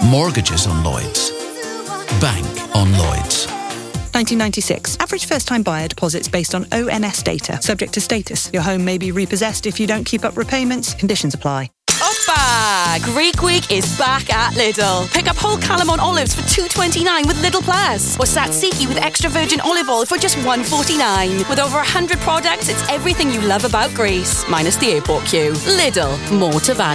Mortgages on Lloyds. Bank on Lloyds. 1996. Average first-time buyer deposits based on ONS data. Subject to status. Your home may be repossessed if you don't keep up repayments. Conditions apply. Oppa! Greek Week is back at Lidl. Pick up whole Calamon olives for $2.29 with Lidl Plus, or Tzatziki with extra virgin olive oil for just $1.49. With over 100 products, it's everything you love about Greece, minus the airport queue. Lidl, more to value.